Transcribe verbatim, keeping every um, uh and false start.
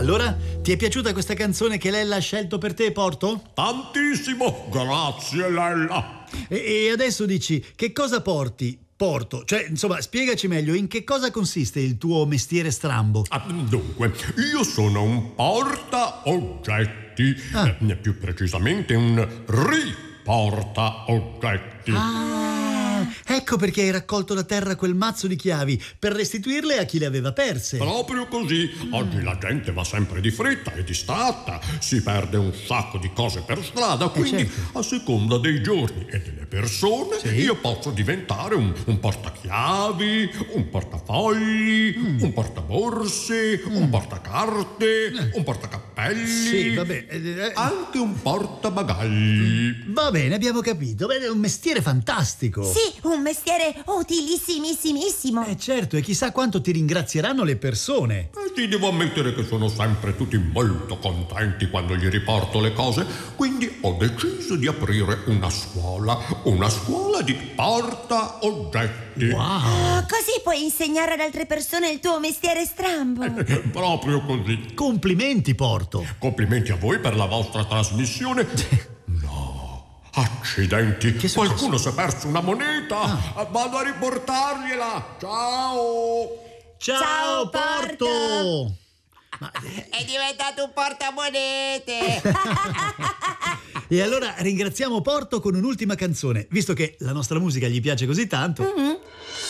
Allora, ti è piaciuta questa canzone che Lella ha scelto per te, Porto? Tantissimo, grazie Lella. E, e adesso dici, che cosa porti, Porto? Cioè, insomma, spiegaci meglio, in che cosa consiste il tuo mestiere strambo? Ah, dunque, io sono un portaoggetti, Ah. eh, più precisamente un riportaoggetti. Ah, ecco perché hai raccolto da terra quel mazzo di chiavi, per restituirle a chi le aveva perse. Proprio così, oggi la gente va sempre di fretta e distratta, si perde un sacco di cose per strada, quindi certo. a seconda dei giorni e delle persone Sì. io posso diventare un, un portachiavi, un portafogli, un portaborse, un portacarte, un portacappelli, Sì, vabbè. eh, eh, anche un portabagagli. Va bene, abbiamo capito. Bene, è un mestiere fantastico. Sì, un mestiere utilissimissimo. Eh certo, e chissà quanto ti ringrazieranno le persone. E ti devo ammettere che sono sempre tutti molto contenti quando gli riporto le cose, quindi ho deciso di aprire una scuola, una scuola di portaoggetti. Wow! Ah, così puoi insegnare ad altre persone il tuo mestiere strambo. Proprio così. Complimenti, Porto. Complimenti a voi per la vostra trasmissione. No, accidenti, Che è successo? qualcuno si è perso una moneta. Vado a riportargliela. Ciao. Ciao, Ciao, Porto! Porto. Ma, È diventato un portamonete. e allora ringraziamo Porto con un'ultima canzone, visto che la nostra musica gli piace così tanto. Mm-hmm.